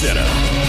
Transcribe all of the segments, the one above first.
Center.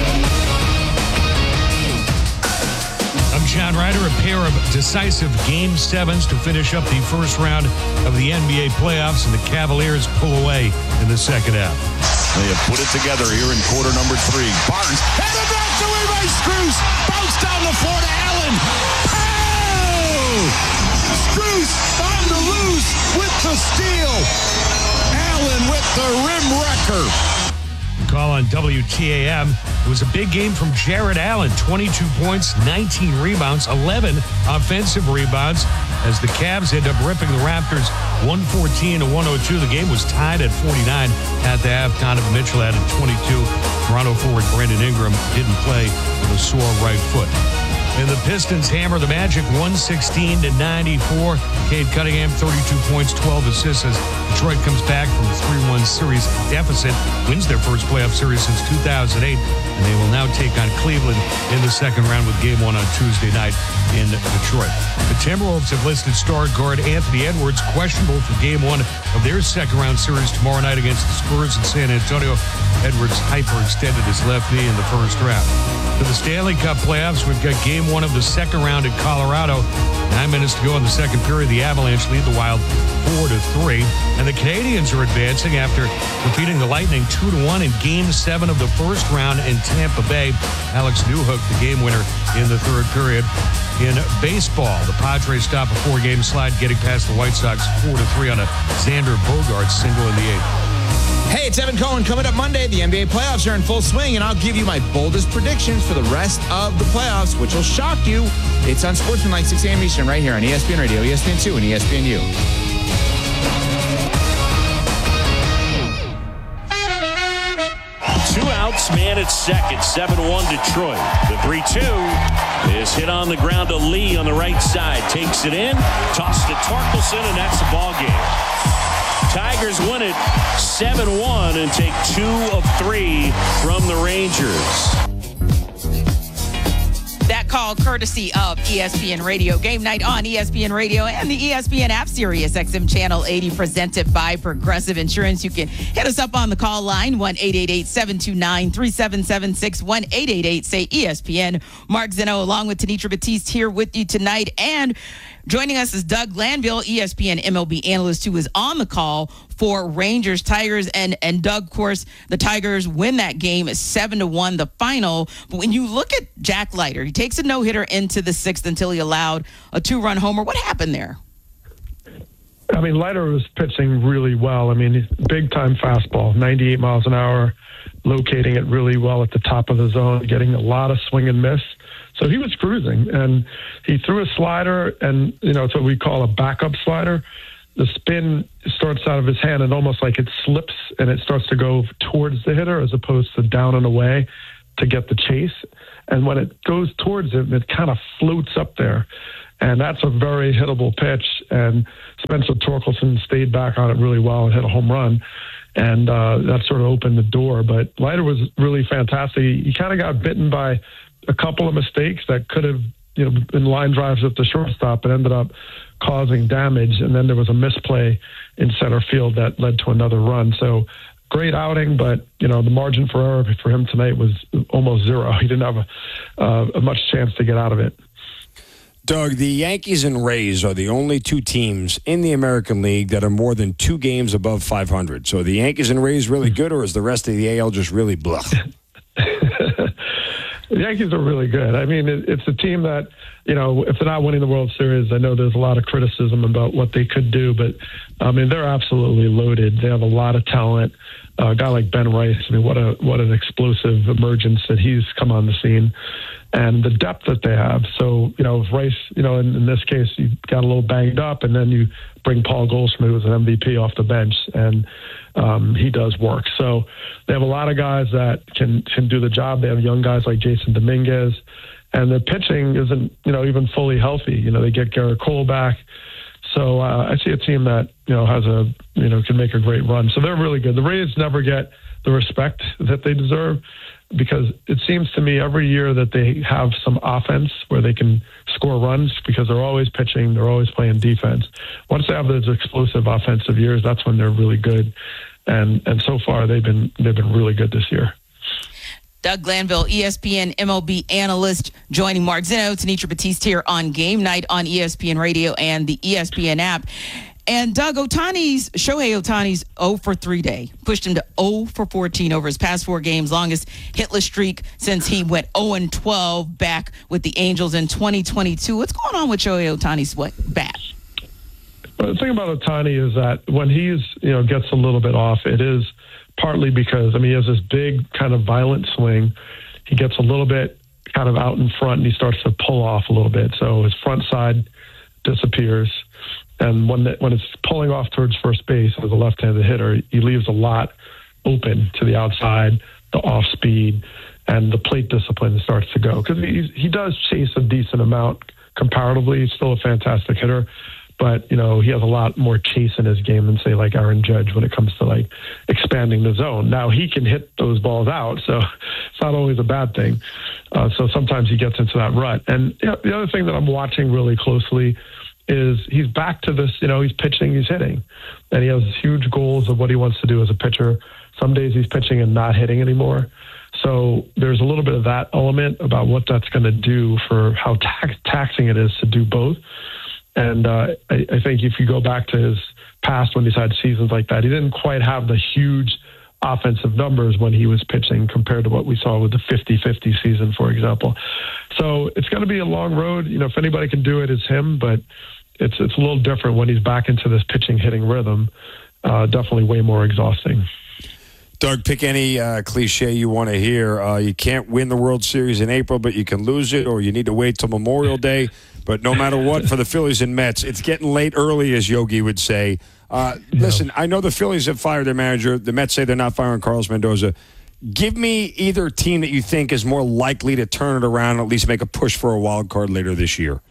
I'm John Ryder. A pair of decisive Game 7s to finish up the first round of the NBA playoffs, and the Cavaliers pull away in the second half. They have put it together here in quarter number 3. Barnes, and the knocked away by Strus. Bounce down the floor to Allen. Oh! Strus on the loose with the steal. Allen with the rim wrecker. Call on WTAM. It was a big game from Jared Allen. 22 points, 19 rebounds, 11 offensive rebounds as the Cavs end up ripping the Raptors 114-102. The game was tied at 49 at the half. Donovan Mitchell added 22. Toronto forward Brandon Ingram didn't play with a sore right foot. And the Pistons hammer the Magic 116-94. Cade Cunningham, 32 points, 12 assists as Detroit comes back from a 3-1 series deficit, wins their first playoff series since 2008, and they will now take on Cleveland in the second round with Game 1 on Tuesday night in Detroit. The Timberwolves have listed star guard Anthony Edwards questionable for Game 1 of their second round series tomorrow night against the Spurs in San Antonio. Edwards hyperextended his left knee in the first round. For the Stanley Cup playoffs, we've got Game 1 of the second round in Colorado. 9 minutes to go in the second period. The Avalanche lead the Wild 4-3. And the Canadiens are advancing after defeating the Lightning 2-1 in Game 7 of the first round in Tampa Bay. Alex Newhook, the game winner in the third period. In baseball, the Padres stop a 4-game slide, getting past the White Sox 4-3 on a Xander Bogaerts single in the 8th. Hey, it's Evan Cohen. Coming up Monday, the NBA playoffs are in full swing, and I'll give you my boldest predictions for the rest of the playoffs, which will shock you. It's on Sportsmanlike 6 a.m. Eastern right here on ESPN Radio, ESPN2, and ESPNU. Two outs, man at second, 7-1 Detroit. The 3-2 is hit on the ground to Lee on the right side. Takes it in, tossed to Torkelson, and that's the ball game. Tigers win it 7-1 and take 2 of 3 from the Rangers. That call courtesy of ESPN Radio. Game night on ESPN Radio and the ESPN app, Sirius XM Channel 80, presented by Progressive Insurance. You can hit us up on the call line, 1-888-729-3776, 1-888-SAY-ESPN. Mark Zeno along with Tenitra Batiste here with you tonight. And joining us is Doug Glanville, ESPN MLB analyst, who is on the call for Rangers Tigers. And Doug, of course, the Tigers win that game 7-1, the final. But when you look at Jack Leiter, he takes a no-hitter into the 6th until he allowed a 2-run homer. What happened there? I mean, Leiter was pitching really well. I mean, big-time fastball, 98 miles an hour, locating it really well at the top of the zone, getting a lot of swing and miss. So he was cruising, and he threw a slider, and, you know, it's what we call a backup slider. The spin starts out of his hand and almost like it slips, and it starts to go towards the hitter as opposed to down and away to get the chase. And when it goes towards him, it kind of floats up there. And that's a very hittable pitch. And Spencer Torkelson stayed back on it really well and hit a home run. And that sort of opened the door. But Leiter was really fantastic. He kind of got bitten by a couple of mistakes that could have, you know, been line drives at the shortstop and ended up causing damage. And then there was a misplay in center field that led to another run. So great outing, but, you know, the margin for error for him tonight was almost zero. He didn't have a much chance to get out of it. Doug, the Yankees and Rays are the only two teams in the American League that are more than 2 games above 500. So are the Yankees and Rays really good, or is the rest of the AL just really blah? The Yankees are really good. I mean, it's a team that, you know, if they're not winning the World Series, I know there's a lot of criticism about what they could do, but, I mean, they're absolutely loaded. They have a lot of talent. A guy like Ben Rice, I mean, what an explosive emergence that he's come on the scene, and the depth that they have. So, you know, if Rice, you know, in this case, you got a little banged up, and then you bring Paul Goldschmidt, who's an MVP, off the bench, and he does work. So they have a lot of guys that can do the job. They have young guys like Jason Dominguez, and their pitching isn't, you know, even fully healthy. You know, they get Garrett Cole back. So I see a team that, you know, has a, you know, can make a great run. So they're really good. The Rays never get the respect that they deserve, because it seems to me every year that they have some offense where they can score runs, because they're always pitching, they're always playing defense. Once they have those explosive offensive years, that's when they're really good. And so far they've been really good this year. Doug Glanville, ESPN MLB analyst, joining Mark Zinno, Tanitra Batiste here on Game Night on ESPN Radio and the ESPN app. And Doug, Shohei Ohtani's 0 for 3 day pushed him to 0 for 14 over his past 4 games, longest hitless streak since he went 0-12 back with the Angels in 2022. What's going on with Shohei Ohtani's bat? Well, the thing about Ohtani is that when he's, gets a little bit off, it is partly because, he has this big kind of violent swing. He gets a little bit kind of out in front and he starts to pull off a little bit. So his front side disappears. And when it's pulling off towards first base as a left-handed hitter, he leaves a lot open to the outside, the off speed, and the plate discipline starts to go. Because he does chase a decent amount comparatively. He's still a fantastic hitter. But, he has a lot more chase in his game than, say, like Aaron Judge when it comes to, like, expanding the zone. Now, he can hit those balls out, so it's not always a bad thing. So sometimes he gets into that rut. And the other thing that I'm watching really closely is he's back to this, he's pitching, he's hitting. And he has huge goals of what he wants to do as a pitcher. Some days he's pitching and not hitting anymore. So there's a little bit of that element about what that's going to do for how taxing it is to do both. And I think if you go back to his past when he's had seasons like that, he didn't quite have the huge offensive numbers when he was pitching compared to what we saw with the 50-50 season, for example. So it's going to be a long road. If anybody can do it, it's him, but it's a little different when he's back into this pitching-hitting rhythm. Definitely way more exhausting. Doug, pick any cliche you want to hear. You can't win the World Series in April, but you can lose it, or you need to wait till Memorial Day. But no matter what, for the Phillies and Mets, it's getting late early, as Yogi would say. Listen, I know the Phillies have fired their manager. The Mets say they're not firing Carlos Mendoza. Give me either team that you think is more likely to turn it around and at least make a push for a wild card later this year.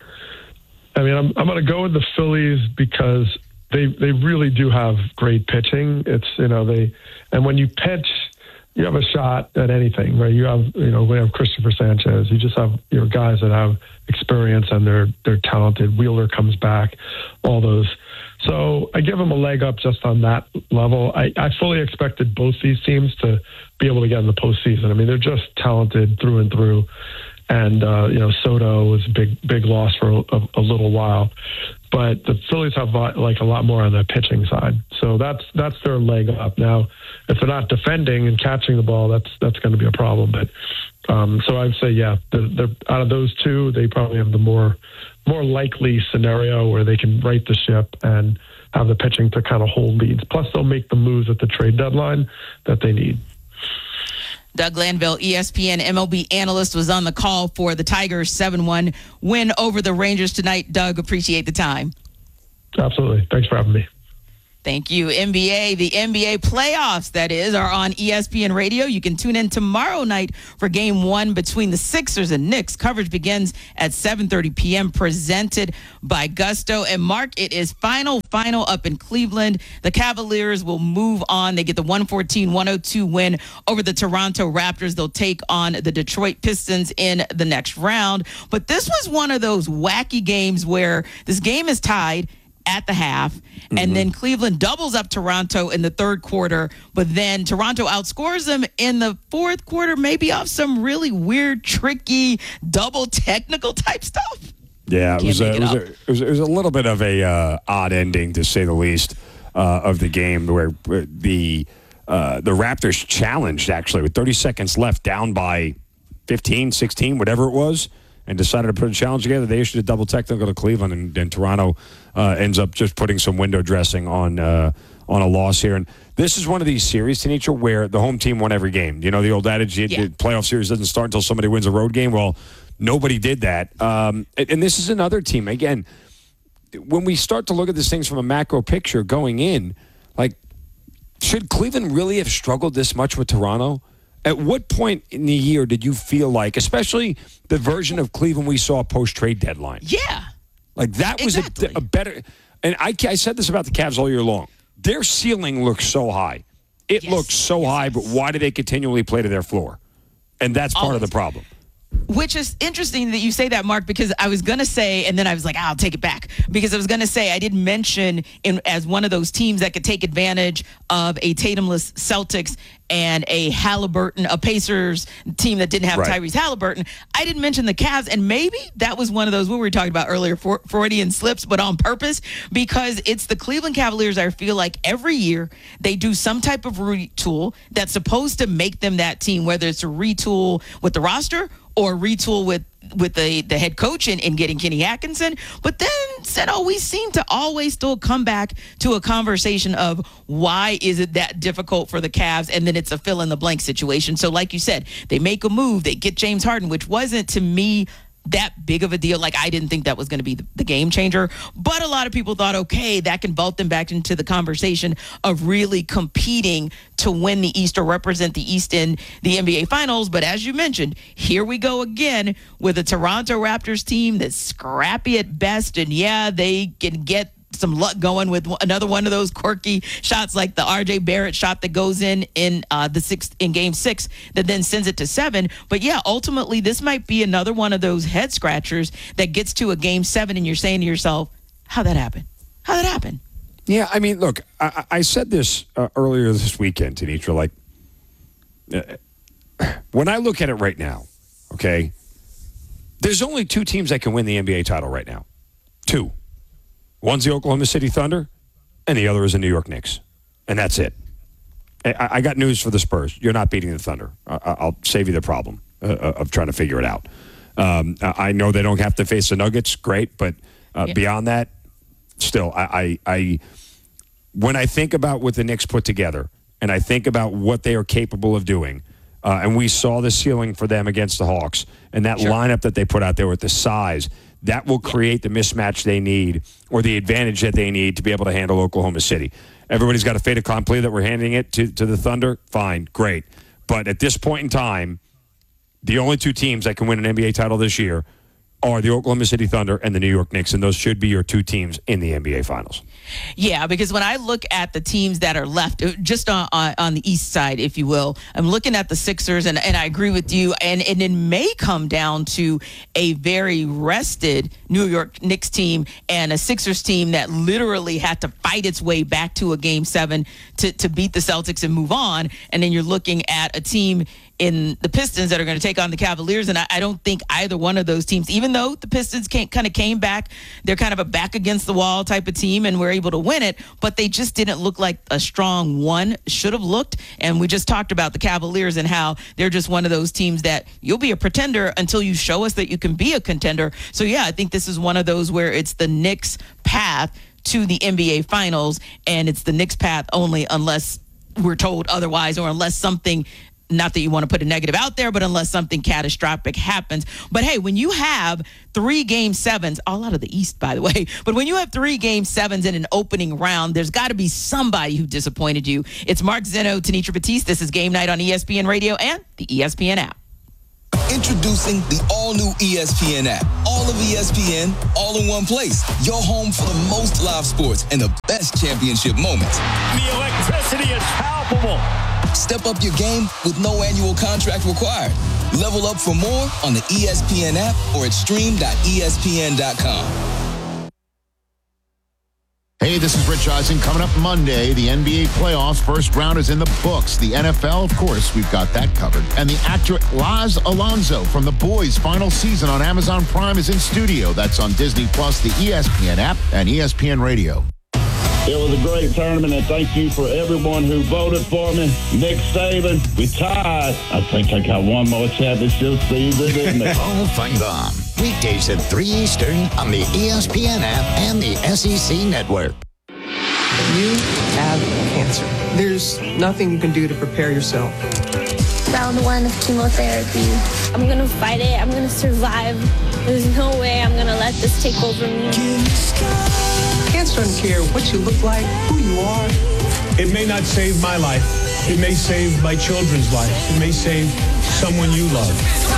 I'm going to go with the Phillies because they really do have great pitching. It's, and when you pitch, you have a shot at anything, right? You have, we have Christopher Sanchez. You just have, guys that have experience and they're talented. Wheeler comes back, all those. So I give them a leg up just on that level. I fully expected both these teams to be able to get in the postseason. They're just talented through and through. And, Soto was a big loss for a little while. But the Phillies have like a lot more on the pitching side. So that's their leg up. Now, if they're not defending and catching the ball, that's going to be a problem. But so I'd say, yeah, they're out of those two, they probably have the more likely scenario where they can right the ship and have the pitching to kind of hold leads. Plus, they'll make the moves at the trade deadline that they need. Doug Glanville, ESPN MLB analyst, was on the call for the Tigers' 7-1 win over the Rangers tonight. Doug, appreciate the time. Absolutely. Thanks for having me. Thank you. NBA, the NBA playoffs, that is, are on ESPN Radio. You can tune in tomorrow night for Game 1 between the Sixers and Knicks. Coverage begins at 7:30 p.m., presented by Gusto. And Mark, it is final up in Cleveland. The Cavaliers will move on. They get the 114-102 win over the Toronto Raptors. They'll take on the Detroit Pistons in the next round. But this was one of those wacky games where this game is tied at the half, and then Cleveland doubles up Toronto in the third quarter, but then Toronto outscores them in the fourth quarter, maybe off some really weird, tricky, double technical type stuff. Yeah, it was a little bit of a odd ending, to say the least, of the game, where the Raptors challenged, actually, with 30 seconds left, down by 15, 16, whatever it was, and decided to put a challenge together. They issued a double technical to Cleveland, and Toronto ends up just putting some window dressing on a loss here. And this is one of these series, Tanitra, where the home team won every game. The old adage, the playoff series doesn't start until somebody wins a road game. Well, nobody did that. And this is another team. Again, when we start to look at these things from a macro picture going in, like, should Cleveland really have struggled this much with Toronto? At what point in the year did you feel like, especially the version of Cleveland we saw post-trade deadline? Yeah. Like, that was a better – and I said this about the Cavs all year long. Their ceiling looks so high. It looks so high, but why do they continually play to their floor? And that's part of the problem. Which is interesting that you say that, Mark, because I was going to say, and then I was like, I'll take it back. Because I was going to say, I did mention as one of those teams that could take advantage of a Tatumless Celtics and a Pacers team that didn't have Tyrese Halliburton. I didn't mention the Cavs, and maybe that was one of those, what we were talking about earlier, Freudian slips, but on purpose, because it's the Cleveland Cavaliers. I feel like every year they do some type of retool that's supposed to make them that team, whether it's a retool with the roster or retool with the head coach in getting Kenny Atkinson. But then we seem to always still come back to a conversation of why is it that difficult for the Cavs, and then it's a fill-in-the-blank situation. So like you said, they make a move, they get James Harden, which wasn't, to me, that big of a deal. Like, I didn't think that was going to be the game changer, but a lot of people thought, okay, that can vault them back into the conversation of really competing to win the East or represent the East in the NBA Finals. But as you mentioned, here we go again with a Toronto Raptors team that's scrappy at best, and yeah, they can get some luck going with another one of those quirky shots like the RJ Barrett shot that goes in game 6 that then sends it to 7. But yeah, ultimately this might be another one of those head scratchers that gets to a game 7 and you're saying to yourself, how'd that happen? Yeah, I mean, look, I said this earlier this weekend, Tenitra, like, when I look at it right now, okay, there's only 2 teams that can win the NBA title right now. 2. One's the Oklahoma City Thunder, and the other is the New York Knicks. And that's it. I got news for the Spurs. You're not beating the Thunder. I'll save you the problem of trying to figure it out. I know they don't have to face the Nuggets. Great. But beyond that, still, when I think about what the Knicks put together, and I think about what they are capable of doing, and we saw the ceiling for them against the Hawks, and that lineup that they put out there with the size, that will create the mismatch they need or the advantage that they need to be able to handle Oklahoma City. Everybody's got a fait accompli that we're handing it to the Thunder. Fine, great. But at this point in time, the only 2 teams that can win an NBA title this year are the Oklahoma City Thunder and the New York Knicks, and those should be your 2 teams in the NBA Finals. Yeah, because when I look at the teams that are left, just on the East side, if you will, I'm looking at the Sixers, and I agree with you, and it may come down to a very rested New York Knicks team and a Sixers team that literally had to fight its way back to a Game 7 to beat the Celtics and move on, and then you're looking at a team in the Pistons that are going to take on the Cavaliers, and I don't think either one of those teams, even though the Pistons kind of came back, they're kind of a back against the wall type of team and were able to win it, but they just didn't look like a strong one should have looked. And we just talked about the Cavaliers and how they're just one of those teams that you'll be a pretender until you show us that you can be a contender. So yeah, I think this is one of those where it's the Knicks' path to the NBA Finals, and it's the Knicks' path only unless we're told otherwise, or unless something, not that you want to put a negative out there, but unless something catastrophic happens. But hey, when you have 3 Game 7s, all out of the East, by the way, but when you have 3 Game 7s in an opening round, there's got to be somebody who disappointed you. It's Mark Zeno, Tenitra Batiste. This is Game Night on ESPN Radio and the ESPN app. Introducing the all-new ESPN app. All of ESPN, all in one place. Your home for the most live sports and the best championship moments. The electricity is palpable. Step up your game with no annual contract required. Level up for more on the ESPN app or at stream.espn.com. Hey, this is Rich Eisen. Coming up Monday, the NBA playoffs first round is in the books. The NFL, of course, we've got that covered. And the actor Laz Alonso from The Boys' final season on Amazon Prime is in studio. That's on Disney Plus, the ESPN app, and ESPN Radio. It was a great tournament, and thank you for everyone who voted for me. Nick Saban, we tied. I think I got one more championship season, didn't I? All Fight On. Weekdays at 3 Eastern on the ESPN app and the SEC Network. You have cancer. There's nothing you can do to prepare yourself. Round 1 of chemotherapy. I'm going to fight it. I'm going to survive. There's no way I'm going to let this take over me. Cancer doesn't care what you look like, who you are. It may not save my life. It may save my children's life. It may save someone you love.